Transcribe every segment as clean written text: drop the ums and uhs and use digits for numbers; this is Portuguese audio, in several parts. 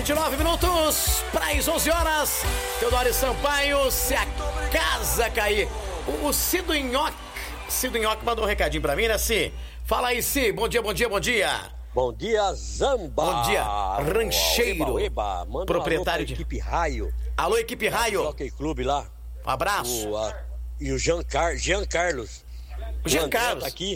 29 minutos para as 11 horas. Teodoro Sampaio, se a casa cair. O Cido Nhoque mandou um recadinho pra mim, né, Si? Fala aí, Si. Bom dia, bom dia, bom dia. Bom dia, Zamba. Bom dia, rancheiro. Eba. Manda proprietário um alô pra Equipe Raio. Alô, Equipe Raio. Jockey Clube lá. Um abraço. E o Jean Carlos. O Jean Carlos. Tá aqui.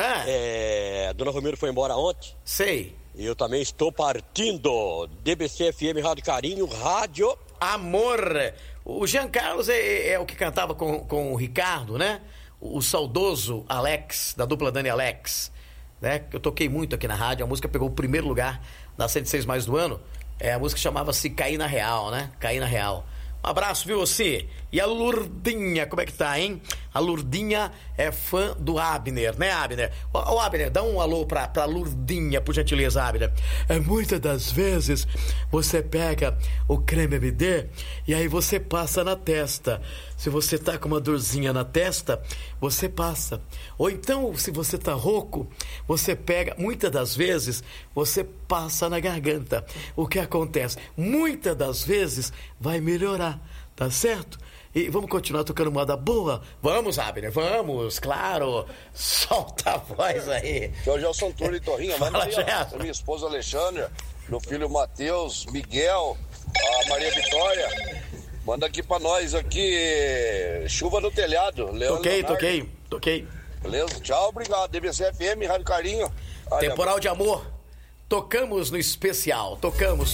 Ah. A Dona Romero foi embora ontem. Sei. E eu também estou partindo. DBC FM Rádio Carinho, Rádio Amor. O Jean Carlos é o que cantava com o Ricardo, né? O saudoso Alex, da dupla Dani Alex, né? Eu toquei muito aqui na rádio, a música pegou o primeiro lugar na 106 mais do ano. A música chamava-se Cair na Real, né? Cair na Real. Um abraço, viu, você? E a Lurdinha, como é que tá, hein? A Lurdinha é fã do Abner, né, Abner? Ô, Abner, dá um alô pra Lurdinha, por gentileza, Abner. Muitas das vezes você pega o creme MD e aí você passa na testa. Se você tá com uma dorzinha na testa, você passa. Ou então, se você tá rouco, você pega, muitas das vezes, você passa na garganta. O que acontece? Muitas das vezes vai melhorar, tá certo? E vamos continuar tocando moda boa? Vamos, Abner, vamos, claro. Solta a voz aí. Que é o Gelson Túlio e Torrinha. Manda aí, Gerson. minha esposa Alexandra, meu filho Matheus, Miguel, a Maria Vitória. Manda aqui pra nós, aqui, chuva no telhado. Toquei. Beleza? Tchau, obrigado. DBC FM, Rádio Carinho. Temporal de Amor. Tocamos no especial. Tocamos.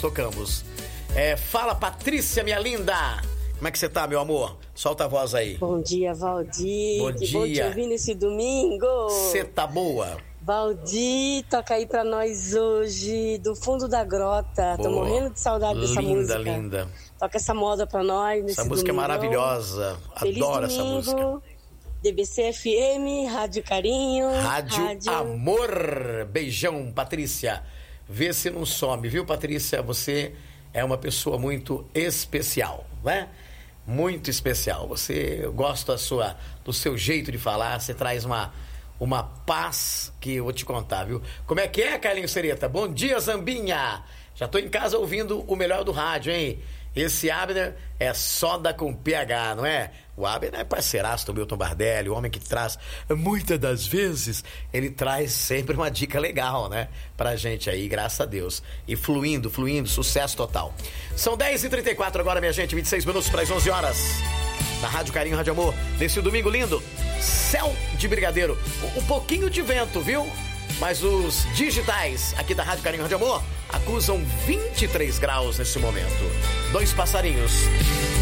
Fala, Patrícia, minha linda. Como é que você tá, meu amor? Solta a voz aí. Bom dia, Valdir. Bom que dia. bom te ouvir nesse domingo. Você tá boa? Valdir, toca aí pra nós hoje, do fundo da grota. Tô morrendo de saudade dessa música. Linda. Toca essa moda pra nós nesse Essa música domingo. É maravilhosa. Feliz Adoro domingo. essa música. DBC FM, Rádio Carinho. Rádio Amor. Beijão, Patrícia. Vê se não some, viu, Patrícia? Você é uma pessoa muito especial, né? Muito especial. Eu gosto do seu jeito de falar. Você traz uma paz que eu vou te contar, viu? Como é que é, Carlinhos Sereta? Bom dia, Zambinha. Já tô em casa ouvindo o melhor do rádio, hein? Esse Abner é soda com PH, não é? O Abner é parceiraço do Milton Bardelli, o homem que traz, muitas das vezes, ele traz sempre uma dica legal, né? Pra gente aí, graças a Deus. E fluindo, sucesso total. São 10h34 agora, minha gente, 26 minutos para as 11 horas. Na Rádio Carinho, Rádio Amor, nesse domingo lindo, céu de brigadeiro, um pouquinho de vento, viu? Mas os digitais aqui da Rádio Carinho, Rádio Amor, acusam 23 graus nesse momento. 2 passarinhos